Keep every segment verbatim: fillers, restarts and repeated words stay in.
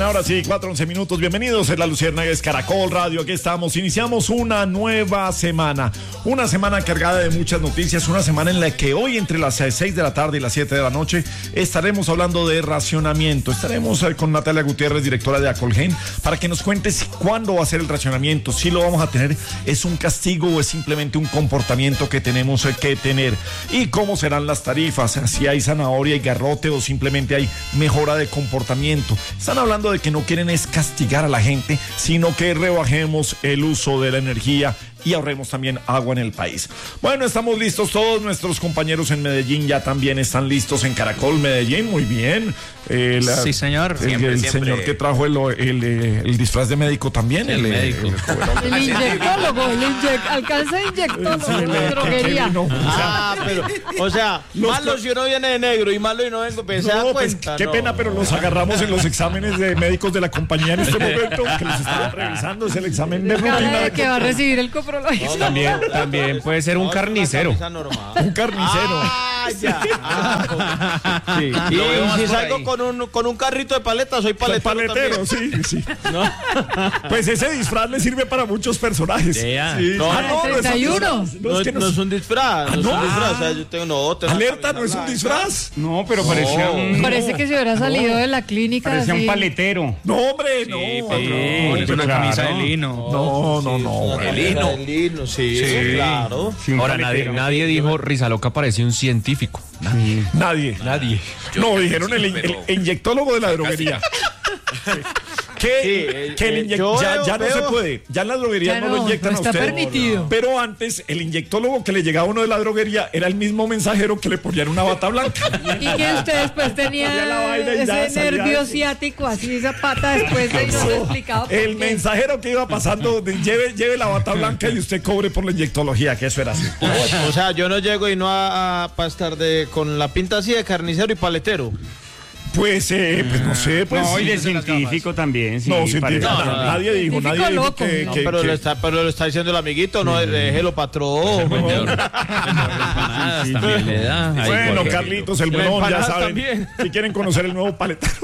Bueno, ahora sí, cuatro once minutos. Bienvenidos en La Luciérnaga, es Caracol Radio. Aquí estamos. Iniciamos una nueva semana. Una semana cargada de muchas noticias. Una semana en la que hoy, entre las seis de la tarde y las siete de la noche, estaremos hablando de racionamiento. Estaremos con Natalia Gutiérrez, directora de Acolgen, para que nos cuentes cuándo va a ser el racionamiento. Si lo vamos a tener, ¿es un castigo o es simplemente un comportamiento que tenemos que tener? ¿Y cómo serán las tarifas? Si hay zanahoria y garrote o simplemente hay mejora de comportamiento. Están hablando de que no quieren es castigar a la gente, sino que rebajemos el uso de la energía y ahorremos también agua en el país. Bueno, estamos listos todos. Nuestros compañeros en Medellín ya también están listos en Caracol Medellín. Muy bien. Eh, la, sí, señor. El, siempre, el siempre. señor que trajo el, el, el, el disfraz de médico también. El, el médico. El, el inyectólogo. El inyect, alcanza de inyectólogo. Sí, de droguería. No, o sea, ah, pero, o sea, malo si uno viene de negro y malo y no vengo, pues, no, se da cuenta. Pues, qué no. pena, pero los agarramos en los exámenes de médicos de la compañía en este momento, que los estaban revisando. Es el examen de rutina. De que va a recibir el coprológico. No, también, también puede ser un no, carnicero. Un carnicero. Ah, ya. Ah, sí. Y, y si salgo con un, con un carrito de paletas, soy paletero. Soy paletero, sí, sí. ¿No? Pues ese disfraz le sirve para muchos personajes. Yeah. Sí. No, ah, no, treinta y uno. No, es, no es un disfraz. No, no es un disfraz. O sea, yo tengo, no, tengo Alerta, no es un disfraz. No, pero parecía no. un... Parece que se hubiera salido no. de la clínica. Parecía así. un paletero. No, hombre, no. Sí, no, pero no, una claro. camisa de lino. No, no, no. El lino. El lino, sí, sí, claro. Sí, ahora nadie, nadie dijo Rizaloca parecía un científico. Nadie. Nadie. Nadie. No, dijeron el, el, el inyectólogo de la droguería. Sí. Que, sí, que el eh, inyect- ya, veo, ya no veo. se puede, ya en la droguería Ya no, no, lo inyectan no a está usted. permitido. Pero antes el inyectólogo que le llegaba a uno de la droguería era el mismo mensajero que le ponían una bata blanca. Y que usted después tenía Salía la vaina y ya ese salía nervio eso. ciático, así esa pata después de no lo he explicado. por El qué. mensajero que iba pasando, de, lleve, lleve la bata blanca y usted cobre por la inyectología, que eso era así. O sea, yo no llego y no a, a para estar de, con la pinta así de carnicero y paletero. Pues, eh, pues no sé, pues. No, y de sí, científico también, sí. No, científico. parece. No, no, nadie dijo, científico nadie dijo loco. que, No, que- pero, que- lo está, pero lo está diciendo el amiguito, no, déjelo patrón. Empanadas también le da. Ahí Bueno, porque- Carlitos, el La buenón, ya empanada saben. también. Si quieren conocer el nuevo paletero.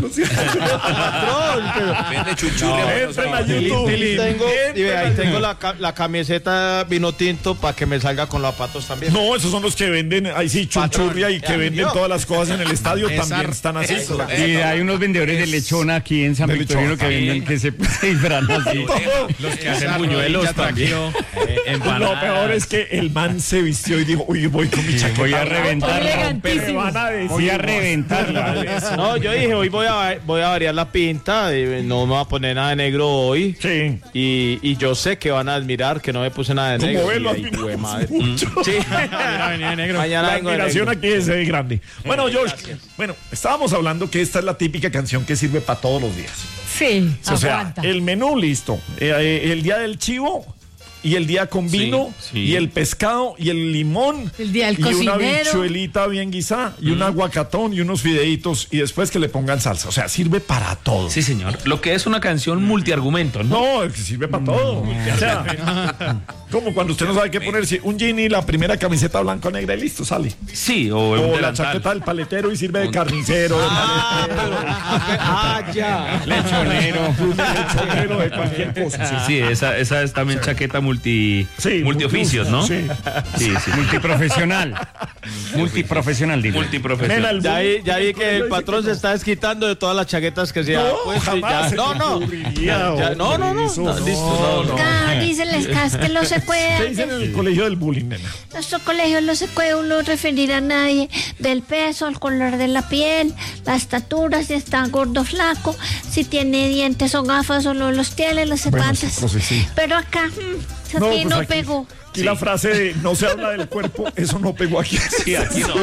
Patrón, pero- Vende chuchurria. Entren a Y YouTube. tengo, y ve, ahí Entren a- tengo la, ca- la camiseta vino tinto para que me salga con los zapatos también. No, esos son los que venden, ahí sí, chunchurria y que Ya, venden yo. todas las cosas en el estadio, Esar- también están así. eso, con la- Y hay unos vendedores de lechón aquí en San De Victorino lechón, que venden que se disfrazan así. Los que hacen buñuelos también. Eh, Lo empanadas. peor es que el man se vistió y dijo, uy, voy con mi chaqueta. Voy a Muy reventarla. Me elegantísimo. van a decir, Voy a no, reventarla. No, yo dije, hoy voy a, voy a variar la pinta, y no me voy a poner nada de negro hoy. Sí. Y, y yo sé que van a admirar que no me puse nada de Como negro. ven, lo Y ahí, admiramos güey, madre. mucho. Sí. Mañana La vengo de admiración negro. aquí es eh, grande. Bueno, George, bueno, estábamos hablando que esta es la típica canción que sirve para todos los días. Sí, O sea, aguanta. el menú listo. Eh, eh, el día del chivo y el día con vino Sí, sí. y el pescado y el limón. El día del y una cocinero. bichuelita bien guisada y un aguacatón y unos fideitos y después que le pongan salsa. O sea, sirve para todo. Sí, señor. Lo que es una canción multiargumento, ¿no? No, es que sirve para todo. O sea, como cuando usted no sabe qué ponerse un jean y la primera camiseta blanca o negra y listo, sale. Sí, o, un O la delantal. chaqueta del paletero y sirve de carnicero, de Ah, pero- ah, ya. Lechonero. lechonero, de cualquier cosa. Sí, sí, esa, esa es también chaqueta multi, Sí, multioficios, ¿no? Sí. sí, sí. Multiprofesional. Multiprofesional, diría. Multiprofesional. Nena, el Ya vi, ya vi el que el dice patrón que se no. está desquitando de todas las chaquetas que se ha No, puesto y jamás ya. se No, me no. ocurriría, Ya, no, no, no. eso No, no, listo, no, no. Ah, dicen las casas que no se ¿Qué puede. dicen en el colegio del bullying, nena? Nuestro colegio no se puede uno referir a nadie del peso, el color de la piel, la estatura, si está gordo o flaco, si tiene dientes o gafas o no los tiene, no sé Bueno, cuántas. sí, profe, sí. Pero acá, mm, eso No, aquí pues no aquí- pegó. Aquí la frase de no se habla del cuerpo, eso no pegó aquí. Sí, aquí no.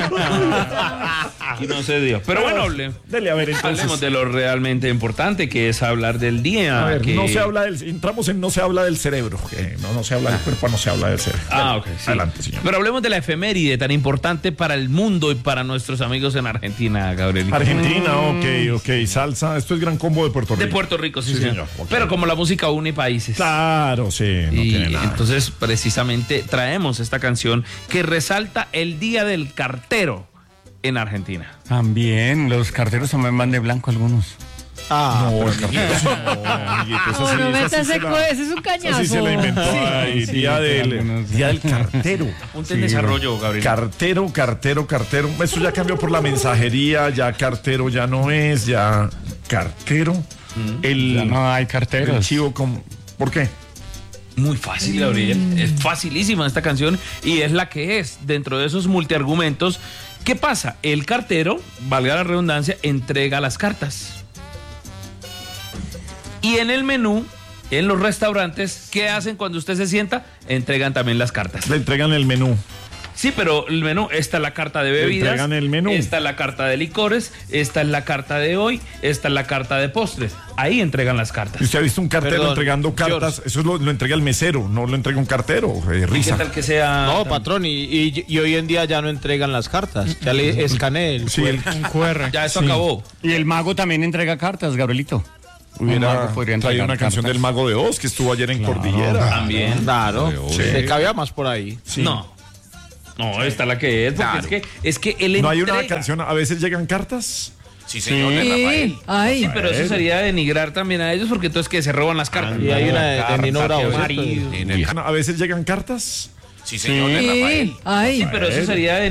Aquí no se dio. Pero bueno, hable- Dele, a ver, entonces. hablemos de lo realmente importante, que es hablar del día. A ver, que- no se habla del, entramos en no se habla del cerebro, que no, no se habla del cuerpo, no se habla del cerebro. Ah, ok. sí. Adelante, señor. Pero hablemos de la efeméride tan importante para el mundo y para nuestros amigos en Argentina, Gabriel. Argentina, ok, ok, salsa, esto es Gran Combo de Puerto Rico. De Puerto Rico, sí, Sí, señor. señor, ok. Pero como la música une países. Claro, sí, no y tiene nada. entonces precisamente traemos esta canción que resalta el Día del Cartero en Argentina. También, los carteros también van de blanco algunos. Ah, No, el cartero sí, no, amiguito, esa No, sí- no esa sí metas se ese la- cue- ese es un esa cañazo. sí se la inventó Sí. ahí, Sí, día, sí, del, algunos- día del cartero. Ponte en desarrollo, Gabriel. Cartero, cartero, cartero. Eso ya cambió por la mensajería, ya cartero ya no es, ya cartero. El, Ya no hay el carteros. chivo con... ¿Por qué? Muy fácil, Gabriel. Es facilísima esta canción y es la que es dentro de esos multiargumentos. ¿Qué pasa? El cartero, valga la redundancia, entrega las cartas. Y en el menú, en los restaurantes, ¿qué hacen cuando usted se sienta? Entregan también las cartas. Le entregan el menú. Sí, pero el menú, esta es la carta de bebidas, entregan el menú. esta es la carta de licores, esta es la carta de hoy, esta es la carta de postres. Ahí entregan las ¿Y cartas. usted ha visto un cartero Perdón, entregando cartas? George. Eso es lo, lo entrega el mesero, no lo entrega un cartero. Eh, ¿Y qué risa. tal que sea? No, patrón, y, y- y hoy en día ya no entregan las cartas. Ya le escaneé el Sí, el, Ya esto acabó. Y el mago también entrega cartas, Gabrielito. Un hubiera mago podría traído entregar una canción cartas. del Mago de Oz que estuvo ayer en Cordillera. También. Claro, Sí. le cabía más por ahí. Sí. No. No, esta es la que es, porque es que es que él ¿No hay una entrega. canción? ¿A veces llegan cartas? Sí, señor, de Sí, Rafael. ay. Sí, pero eso sería denigrar también a ellos porque entonces que se roban las cartas. Y hay una de, de Nino Bravo, ¿cierto? marido. ¿A veces llegan cartas? Sí, señor, de Sí, Rafael. ay. Sí, pero eso sería